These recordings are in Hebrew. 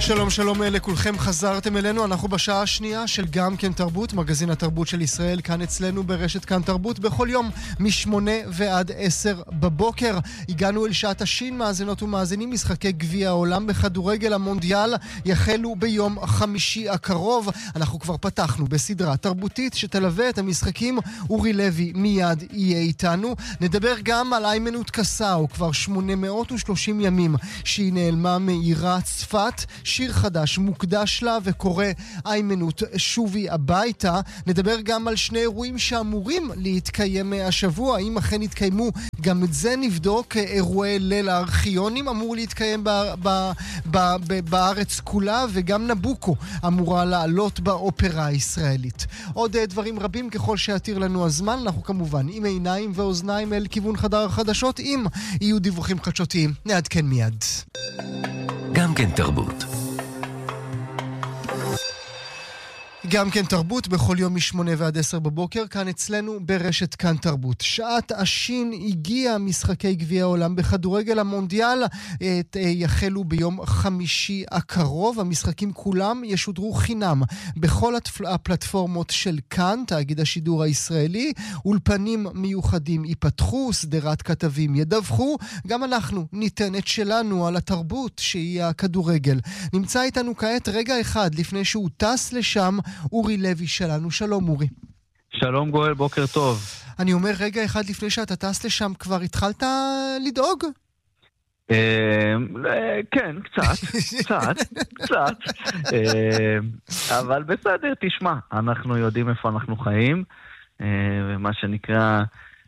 שלום שלום לכולכם, חזרתם אלינו. אנחנו בשעה השנייה של גם כן תרבות, מגזין התרבות של ישראל, כאן אצלנו ברשת כאן תרבות, בכל יום מ8 ועד 10 בבוקר. הגענו אל שעת השין, מאזינות ומאזינים. משחקי גביע העולם בכדורגל המונדיאל יחלו ביום חמישי הקרוב. אנחנו כבר פתחנו בסדרה תרבותית שתלווה את המשחקים. אורי לוי מיד יהיה איתנו. נדבר גם על איימנות קסאו, כבר 830 ימים שהיא נעלמה מעירה צפת. שיר חדש מוקדש לה וקורא איימנות שובי הביתה. נדבר גם על שני אירועים שאמורים להתקיים השבוע. האם אכן יתקיימו? גם את זה נבדוק. אירועי ליל הארכיונים אמור להתקיים בארץ כולה, וגם נבוקו אמורה לעלות באופרה הישראלית. עוד דברים רבים ככל שיתיר לנו הזמן. אנחנו כמובן עם עיניים ואוזניים אל כיוון חדר החדשות. אם יהיו דיווחים חדשותיים נעדכן מיד. גם כן תרבות. גם כן תרבות בכל יום מ8 ועד 10 בבוקר, כאן אצלנו ברשת כאן תרבות. שעת השין הגיעה. משחקי גביע העולם בכדורגל המונדיאל יחלו ביום חמישי הקרוב. המשחקים כולם ישודרו חינם בכל הפלטפורמות של כאן, תאגיד השידור הישראלי. אולפנים מיוחדים ייפתחו, סדרת כתבים ידווחו. גם אנחנו ניתן את שלנו על התרבות שהיא הכדורגל. נמצא איתנו כעת רגע אחד לפני שהוא טס לשם אורי לוי שלנו. שלום אורי. שלום גואל, בוקר טוב. אני אומר רגע אחד לפני שאתה טס לשם, כבר התחלת לדאוג? כן, קצת. אבל בסדר, תשמע, אנחנו יודעים איפה אנחנו חיים, ומה שנקרא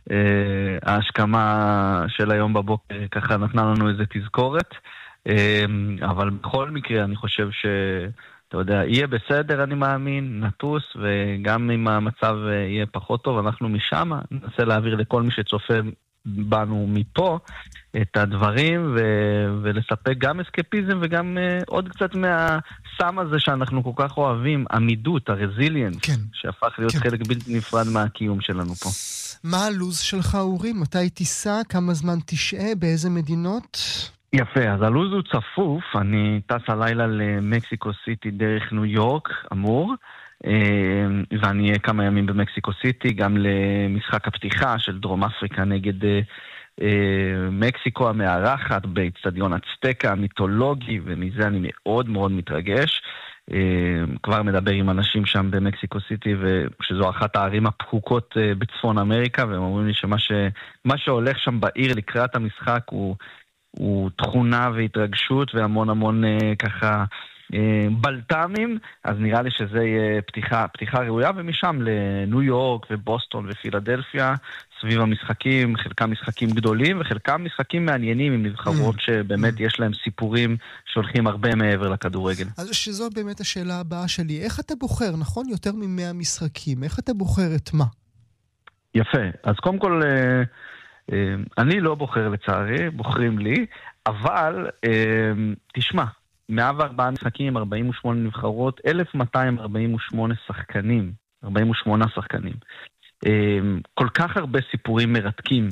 ההשכמה של היום בבוקר ככה נתנה לנו איזה תזכורת, אבל בכל מקרה אני חושב אתה יודע, יהיה בסדר, אני מאמין, נטוס, וגם אם המצב יהיה פחות טוב, אנחנו משם ננסה להעביר לכל מי שצופה בנו מפה את הדברים, ולספק גם אסקפיזם וגם עוד קצת מהסם הזה שאנחנו כל כך אוהבים, עמידות, הרזיליאנס, כן. שהפך להיות כן. חלק בלתי נפרד מהקיום שלנו פה. מה הלוז שלך אורי? מתי תיסע? כמה זמן תשעה? באיזה מדינות? יפה, אז הלוז הוא צפוף. אני טס הלילה למקסיקו סיטי דרך ניו יורק, אמור, ואני אהיה כמה ימים במקסיקו סיטי, גם למשחק הפתיחה של דרום אפריקה נגד מקסיקו המארחת באצטדיון אצטקה המיתולוגי, ומזה אני מאוד מאוד מתרגש. כבר מדבר עם אנשים שם במקסיקו סיטי, שזו אחת הערים הפחוקות בצפון אמריקה, והם אומרים לי שמה שהולך שם בעיר לקראת המשחק הוא תכונה והתרגשות והמון המון ככה בלטמים, אז נראה לי שזה יהיה פתיחה ראויה, ומשם לניו יורק ובוסטון ופילדלפיה סביב המשחקים, חלקם משחקים גדולים וחלקם משחקים מעניינים עם נבחרות שבאמת יש להם סיפורים שהולכים הרבה מעבר לכדורגל. אז שזו באמת השאלה הבאה שלי, איך אתה בוחר, נכון? יותר מ100 משחקים, איך אתה בוחר את מה? יפה, אז קודם כל אני לא בוחר לצערי, בוחרים לי, אבל תשמע, 104 משחקים, 48 נבחרות, 1248 שחקנים, 48 שחקנים. כל כך הרבה סיפורים מרתקים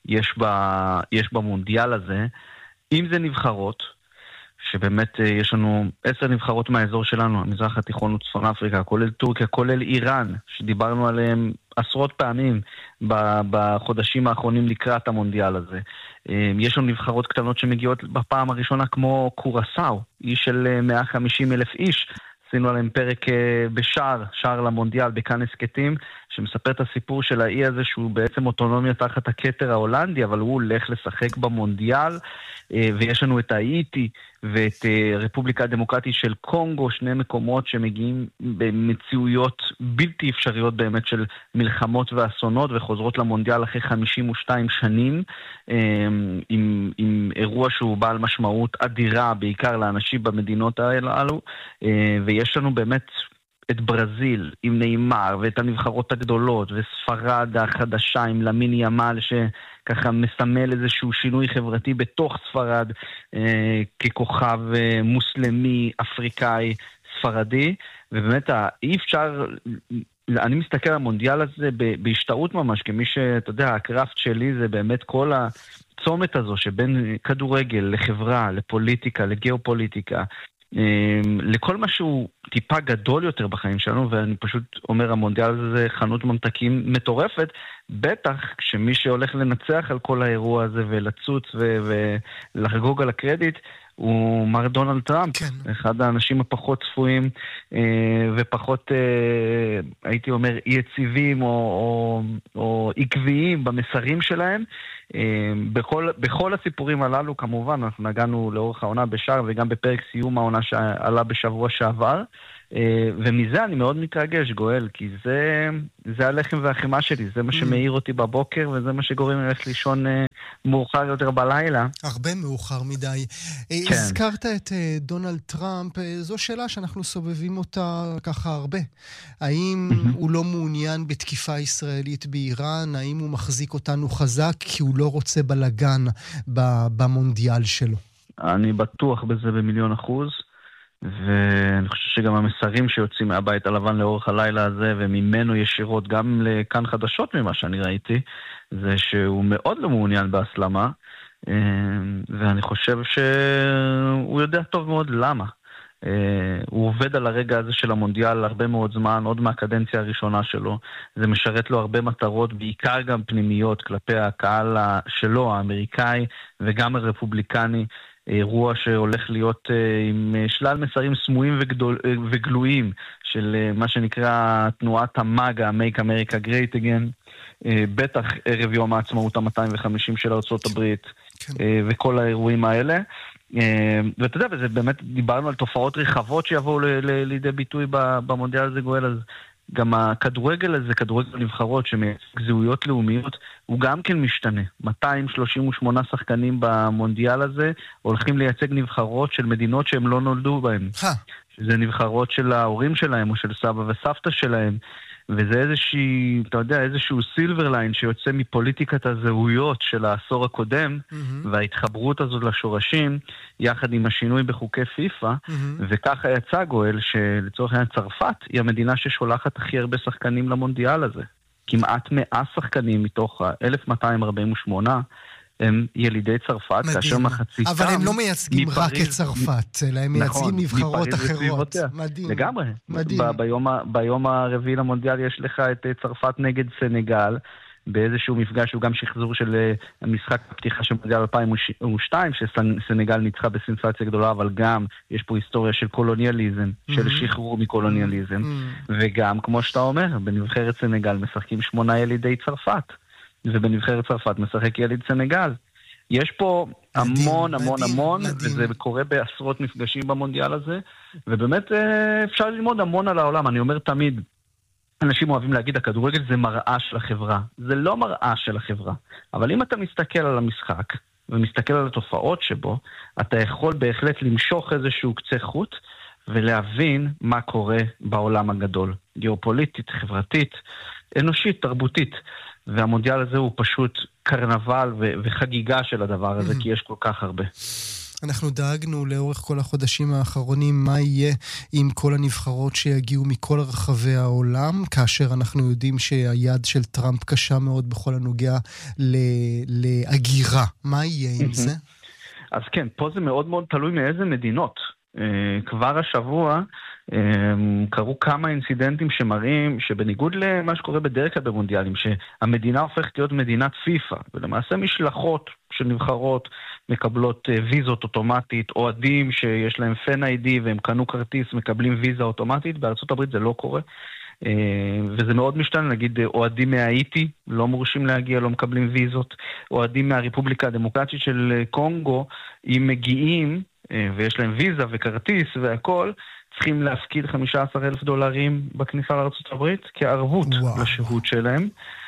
יש במונדיאל הזה, אם זה נבחרות, שבאמת יש לנו 10 נבחרות מהאזור שלנו, המזרח התיכון וצפון אפריקה, כולל טורקיה, כולל איראן, שדיברנו עליהם עשרות פעמים בחודשים האחרונים לקראת המונדיאל הזה. יש לנו נבחרות קטנות שמגיעות בפעם הראשונה כמו קורסאו, איש של 150,000 איש, עשינו עליהם פרק שער למונדיאל בכאן הסקטים, שמספר את הסיפור של האי הזה שהוא בעצם אוטונומיה תחת הכתר ההולנדי, אבל הוא הולך לשחק במונדיאל, ויש לנו את האיטי ואת רפובליקה הדמוקרטית של קונגו, שני מקומות שמגיעים במציאויות בלתי אפשריות באמת של מלחמות ואסונות, וחוזרות למונדיאל אחרי 52 שנים, עם אירוע שהוא בעל משמעות אדירה, בעיקר לאנשים במדינות האלו, ויש לנו באמת את ברזיל עם ניימר ואת הנבחרות הגדולות וספרד החדשה עם למיני ימל שככה מסמל איזשהו שינוי חברתי בתוך ספרד ככוכב מוסלמי אפריקאי ספרדי, ובאמת אי אפשר, אני מסתכל על המונדיאל הזה בהשתאות ממש, כמי שאתה יודע, הקראפט שלי זה באמת כל הצומת הזו שבין כדורגל לחברה, לפוליטיקה, לגיאופוליטיקה, לכל משהו טיפה גדול יותר בחיים שלנו, ואני פשוט אומר, המונדיאל הזה זה חנות ממתקים מטורפת, בטח כשמי שהולך לנצח על כל האירוע הזה ולצוץ ולחגוג על הקרדיט, הוא מר דונלד טראמפ, כן. אחד האנשים הפחות צפויים ופחות, הייתי אומר, יציבים או עקביים במסרים שלהם. בכל הסיפורים הללו, כמובן, אנחנו נגענו לאורך העונה בשער וגם בפרק סיום העונה שעלה בשבוע שעבר, ומזה אני מאוד מתרגש, גואל, כי זה הלחם והחימה שלי, זה מה שמאיר אותי בבוקר, וזה מה שגורם לי ללכת לישון מאוחר יותר בלילה. הרבה מאוחר מדי. כן. הזכרת את דונלד טראמפ, זו שאלה שאנחנו סובבים אותה ככה הרבה. האם הוא לא מעוניין בתקיפה ישראלית באיראן? האם הוא מחזיק אותנו חזק כי הוא לא רוצה בלגן במונדיאל שלו? אני בטוח בזה ב1,000,000%. ואני חושב שגם המסרים שיוצאים מהבית הלבן לאורך הלילה הזה, וממנו ישירות גם לכאן חדשות ממה שאני ראיתי, זה שהוא מאוד לא מעוניין בהסלמה, ואני חושב שהוא יודע טוב מאוד למה. הוא עובד על הרגע הזה של המונדיאל הרבה מאוד זמן, עוד מהקדנציה הראשונה שלו. זה משרת לו הרבה מטרות, בעיקר גם פנימיות כלפי הקהל שלו, האמריקאי וגם הרפובליקני, אירוע שהולך להיות עם שלל מסרים סמויים וגלויים של מה שנקרא תנועת המאגה, Make America Great Again, בטח ערב יום העצמאות ה-250 של ארצות הברית, וכל האירועים האלה. ואתה יודע, וזה באמת, דיברנו על תופעות רחבות שיבואו לידי ביטוי במונדיאל הזה, גואל, אז גם הכדורגל הזה, כדורגל נבחרות שמייצג זהויות לאומיות, הוא גם כן משתנה. 238 שחקנים במונדיאל הזה הולכים לייצג נבחרות של מדינות שהם לא נולדו בהן. שזה נבחרות של ההורים שלהם או של סבא וסבתא שלהם. וזה איזשהו סילבר ליין שיוצא מפוליטיקת הזהויות של העשור הקודם, וההתחברות הזאת לשורשים, יחד עם השינוי בחוקי פיפה, וככה יצא, גואל, שלצורך העניין צרפת היא המדינה ששולחת הכי הרבה שחקנים למונדיאל הזה. כמעט 100 שחקנים מתוך 1248 הם ילידי צרפת, כאשר מחציתם... אבל הם לא מייצגים רק את צרפת, אלא הם מייצגים נבחרות אחרות. מדהים. לגמרי. ביום הרביעי למונדיאל יש לך את צרפת נגד סנגל, באיזשהו מפגש שהוא גם שחזור של המשחק הפתיחה של מונדיאל 2002, שסנגל ניצחה בסנסציה גדולה, אבל גם יש פה היסטוריה של קולוניאליזם, של שחרור מקולוניאליזם, וגם, כמו שאתה אומר, בנבחרת סנגל משחקים 8 ילידי צרפת. ובנבחרת צרפת משחק יליד סנגל. יש פה המון, וזה קורה בעשרות מפגשים במונדיאל הזה, ובאמת אפשר ללמוד המון על העולם. אני אומר תמיד, אנשים אוהבים להגיד, הכדורגל זה מראה של החברה. זה לא מראה של החברה. אבל אם אתה מסתכל על המשחק, ומסתכל על התופעות שבו, אתה יכול בהחלט למשוך איזשהו קצה חוט, ולהבין מה קורה בעולם הגדול. גיאופוליטית, חברתית, אנושית, תרבותית. והמונדיאל הזה הוא פשוט קרנבל וחגיגה של הדבר הזה, כי יש כל כך הרבה. אנחנו דאגנו לאורך כל החודשים האחרונים מה יהיה עם כל הנבחרות שיגיעו מכל רחבי העולם, כאשר אנחנו יודעים שהיד של טראמפ קשה מאוד בכל הנוגע להגירה. מה יהיה עם זה? אז כן, פה זה מאוד מאוד תלוי מאיזה מדינות. כבר השבוע קרו כמה אינסידנטים שמראים שבניגוד למה שקורה בדרך כלל במונדיאלים, שהמדינה הופכת להיות מדינת פיפה, ולמעשה משלחות של נבחרות מקבלות ויזות אוטומטית, אוהדים שיש להם פן איי-די והם קנו כרטיס מקבלים ויזה אוטומטית, בארצות הברית זה לא קורה, וזה מאוד משתנה, נגיד אוהדים מהאיטי לא מורשים להגיע, לא מקבלים ויזות, אוהדים מהרפובליקה הדמוקרטית של קונגו, אם מגיעים ויש להם ויזה וכרטיס והכל, צריכים להפקיד $15,000 בכניסה לארצות הברית כערבות לשהות שלהם.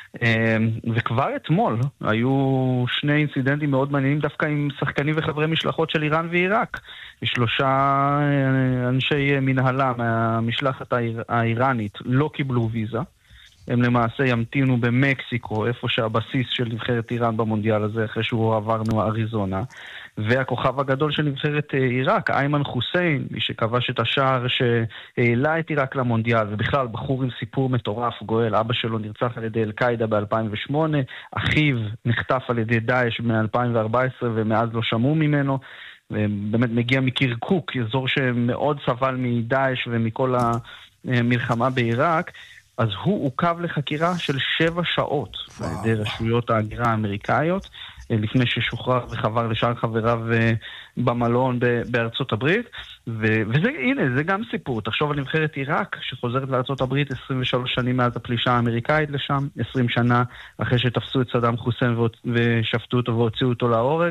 וכבר אתמול היו 2 אינסידנטים מאוד מעניינים דווקא עם שחקנים וחברי משלחות של איראן ועיראק. 3 אנשי מנהלה מהמשלחת האיראנית לא קיבלו ויזה, הם למעשה ימתינו במקסיקו, איפה שהבסיס של נבחרת איראן במונדיאל הזה, אחרי שהוא עברנו אריזונה. והכוכב הגדול של נבחרת עיראק, איימן חוסיין, מי שכבש את השער שהעלה את עיראק למונדיאל, ובכלל בחור עם סיפור מטורף, גואל, אבא שלו נרצח על ידי אל-קאידה ב-2008, אחיו נחטף על ידי דאעש ב-2014 ומאז לא שמעו ממנו, ובאמת מגיע מקירקוק, אזור שמאוד סבל מדאעש ומכל המלחמה בעיראק, אז הוא עוכב לחקירה של 7 שעות על ידי רשויות ההגירה האמריקאיות, לפני ששוחרר וחבר לשאר חבריו במלון בארצות הברית, וזה, הנה, זה גם סיפור. תחשוב על נבחרת עיראק, שחוזרת לארצות הברית 23 שנים מאז הפלישה האמריקאית לשם, 20 שנה אחרי שתפסו את סדאם חוסיין ושפטו אותו והוציאו אותו להורג.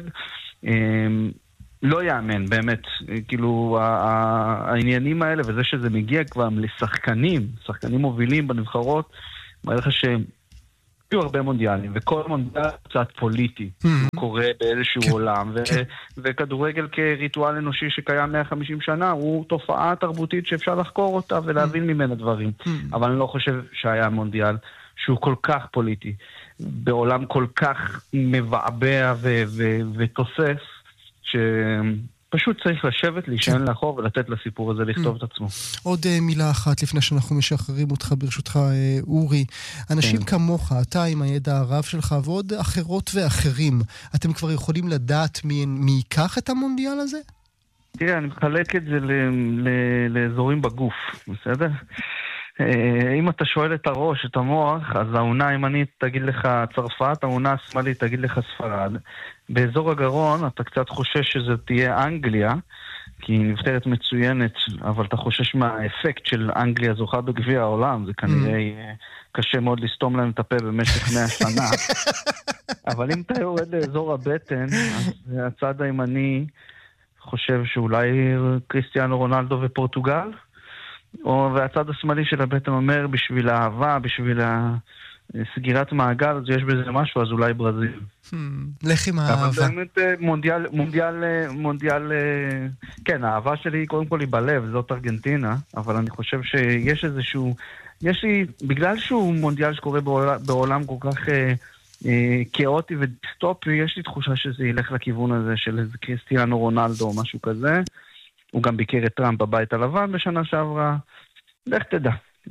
לא יאמן, באמת, כאילו, העניינים האלה, וזה שזה מגיע כבר לשחקנים, שחקנים מובילים בנבחרות, מראה לך היו הרבה מונדיאלים, וכל מונדיאל קצת פוליטי, הוא קורה באיזשהו עולם, וכדורגל כריטואל אנושי שקיים 150 שנה, הוא תופעה תרבותית שאפשר לחקור אותה ולהבין ממנה דברים. אבל אני לא חושב שהיה מונדיאל שהוא כל כך פוליטי, בעולם כל כך מבעבע ותוסס, שפשוט צריך לשבת, להישען לאחור ולתת לסיפור הזה לכתוב את עצמו. עוד מילה אחת לפני שאנחנו משחררים אותך ברשותך, אורי. אנשים כמוך, אתה עם הידע הרב שלך ועוד אחרות ואחרים, אתם כבר יכולים לדעת מי ייקח את המונדיאל הזה? תראה, אני מחלק את זה לאזורים בגוף, בסדר? אם אתה שואל את הראש, את המוח, אז העונה הימנית תגיד לך צרפת, העונה השמאלית תגיד לך ספרד. באזור הגרון אתה קצת חושש שזה תהיה אנגליה, כי היא נבחרת מצוינת, אבל אתה חושש מהאפקט של אנגליה זוכה בגביע העולם, זה כנראה קשה מאוד לסתום להם את הפה במשך 100 שנה. אבל אם אתה יורד לאזור הבטן, אז הצד הימני חושב שאולי קריסטיאנו רונלדו ופורטוגל, והצד השמאלי של הבטן אומר, בשביל האהבה, בשביל סגירת מעגל, אז יש בזה משהו, אז אולי ברזיל. לך עם האהבה. אבל באמת מונדיאל, כן, האהבה שלי קודם כל היא בלב, זאת ארגנטינה, אבל אני חושב שיש איזשהו, בגלל שהוא מונדיאל שקורה בעולם כל כך כאוטי ודיסטופי, יש לי תחושה שזה ילך לכיוון הזה של איזה קריסטיאנו רונלדו או משהו כזה. הוא גם ביקר את טראמפ בבית הלבן בשנה שעברה. לך תדע.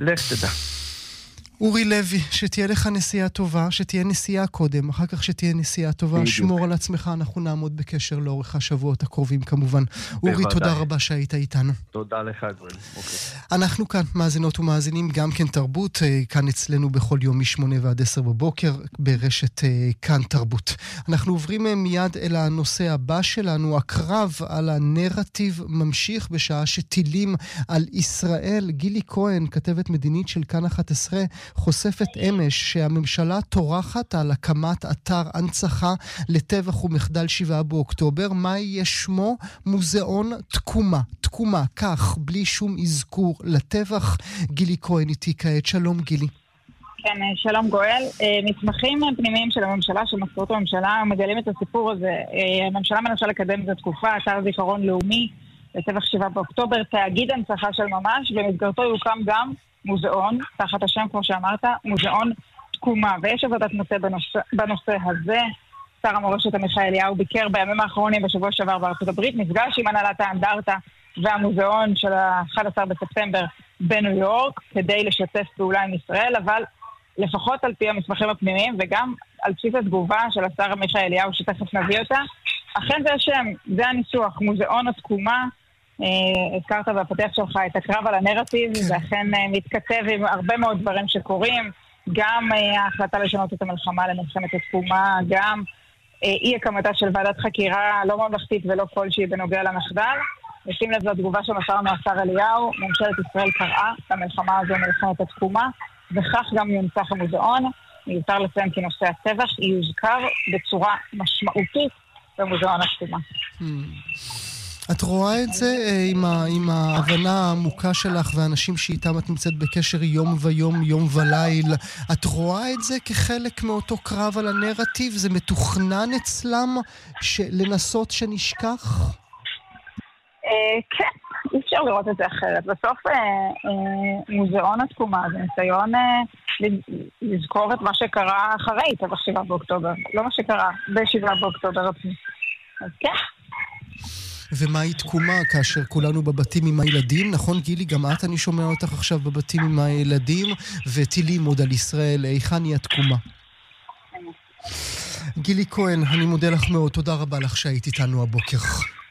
אורי לוי, שתהיה לך נסיעה טובה, שתהיה נסיעה קודם, אחר כך שתהיה נסיעה טובה, בדיוק. שמור על עצמך, אנחנו נעמוד בקשר לאורך השבועות הקרובים כמובן. אורי, תודה רבה שהיית איתנו. תודה לך, אדוני. אנחנו כאן, מאזינות ומאזינים, גם כן תרבות, כאן אצלנו בכל יום מ-8 ועד 10 בבוקר, ברשת כאן תרבות. אנחנו עוברים מיד אל הנושא הבא שלנו, הקרב על הנרטיב ממשיך בשעה שטילים על ישראל. גילי כהן, כתבת מדינית של כאן 11, חושפת אמש שהממשלה תורחת על הקמת אתר הנצחה לטבח ומחדל 7 באוקטובר. מה יהיה שמו? מוזיאון תקומה, כך, בלי שום אזכור לטבח. גילי כהן איתי כעת. שלום גילי. כן, שלום גואל. מסמכים פנימיים של הממשלה, של מזכירות הממשלה, מגלים את הסיפור הזה. הממשלה מנסה לקדם את התקופה, אתר זיכרון לאומי לטבח 7 באוקטובר, תאגיד הנצחה של ממש, במסגרתו יוקם גם מוזיאון, תחת השם, כמו שאמרת, מוזיאון תקומה. ויש עבודת מטה בנושא הזה. שר המורשת עמיחי אליהו ביקר בימים האחרונים בשבוע שעבר בארצות הברית, נפגש עם הנהלת האנדרטה והמוזיאון של ה-11 בספטמבר בניו יורק, כדי לשתף פעולה עם ישראל, אבל לפחות על פי המסמכים הפנימיים, וגם על בסיס התגובה של השר עמיחי אליהו, שתכף נביא אותה, אכן זה השם, זה הניסוח, מוזיאון התקומה. הזכרת בפתח שלך את הקרב על הנרטיב, זה אכן מתכתב עם הרבה מאוד דברים שקורים, גם ההחלטה לשנות את המלחמה למלחמת התקומה, גם אי הקמתה של ועדת חקירה לא ממלכתית ולא כלשהי בנוגע למחדל. ושים לב לתגובה שמסרנו השר אליהו, ממשלת ישראל קראה למלחמה הזו מלחמת התקומה, וכך גם יונצח המוזיאון. מיותר לציין כי נושא הטבח יוזכר בצורה משמעותית במוזיאון התקומה. את רואה את זה עם ההבנה העמוקה שלך והאנשים שאיתם את נמצאת בקשר יום ויום, יום וליל, את רואה את זה כחלק מאותו קרב על הנרטיב? זה מתוכנן אצלם לנסות שנשכח? כן, אי אפשר לראות את זה אחרת. בסוף מוזיאון התקומה זה ניסיון לזכור את מה שקרה אחרי טבח 7 באוקטובר, לא מה שקרה ב-7 באוקטובר עצמי. אז כן. ומהי תקומה כאשר כולנו בבתים עם הילדים? נכון גילי, גם את אני שומע אותך עכשיו בבתים עם הילדים, וטילים עוד על ישראל, היכן היא התקומה? גילי כהן, אני מודה לך מאוד, תודה רבה לך שהיית איתנו הבוקר.